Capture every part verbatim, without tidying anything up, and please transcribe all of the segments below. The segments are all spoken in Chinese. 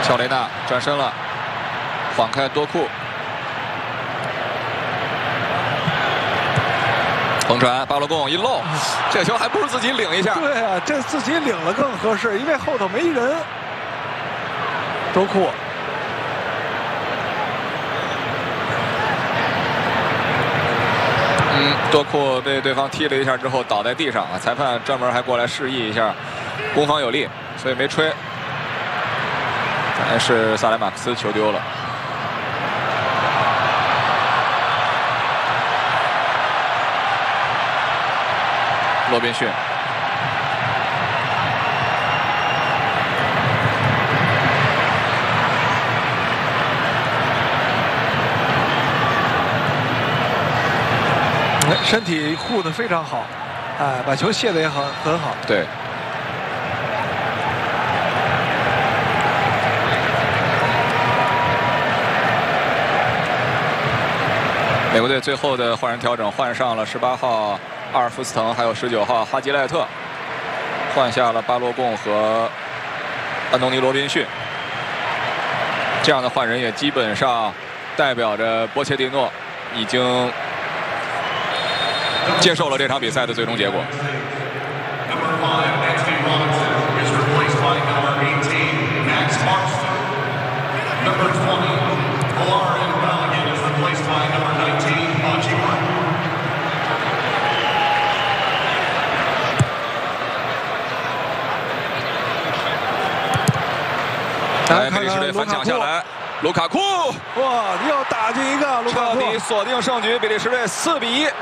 乔雷纳转身了，晃开多库，横传巴洛贡一漏，这球还不如自己领一下。 对啊，这自己领了更合适，因为后头没人。多库。 嗯，多库被对方踢了一下之后倒在地上啊，裁判专门还过来示意一下，攻方有利，所以没吹。但是萨莱马克斯球丢了。罗宾逊。 身体护得非常好，哎，把球卸得也很很好。 对。美国队最后的换人调整，换上了十八号阿尔弗斯滕，还有十九号哈吉赖特，换下了巴洛贡和安东尼罗宾逊。这样的换人也基本上代表着波切蒂诺已经 接受了这场比赛的最终结果。来，比利时队反抢下来，卢卡库， 哇，又打进一个， 彻底锁定胜局，比利时队四比一。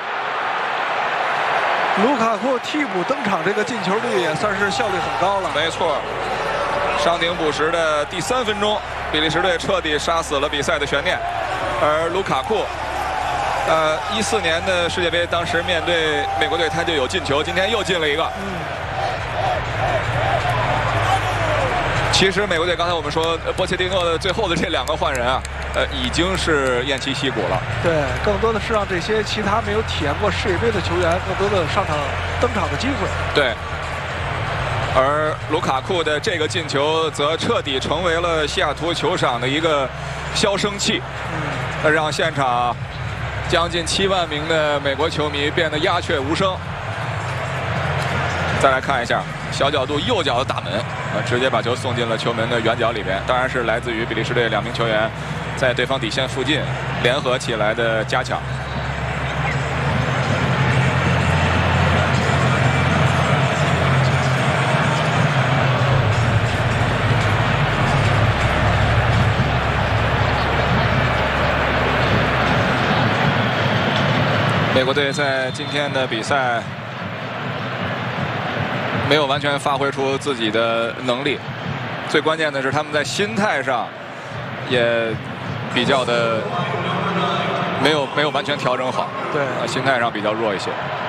卢卡库替补登场，这个进球率也算是效率很高了。 没错，伤停补时的第三分钟，比利时队彻底杀死了比赛的悬念。而卢卡库，呃，一四年的世界杯，当时面对美国队他就有进球，今天又进了一个。嗯。其实美国队刚才我们说，波切蒂诺的最后的这两个换人啊，呃，已经是偃旗息鼓了。 对，更多的是让这些其他没有体验过世界杯的球员，更多的有上场登场的机会。 对。而卢卡库的这个进球，则彻底成为了西雅图球场的一个消声器，嗯，让现场将近七万名的美国球迷变得鸦雀无声。再来看一下。 小角度右脚的打门，啊，直接把球送进了球门的圆角里边。当然是来自于比利时队两名球员在对方底线附近联合起来的加强。美国队在今天的比赛 没有完全发挥出自己的能力，最关键的是他们在心态上也比较的没有没有完全调整好， 对， 心态上比较弱一些。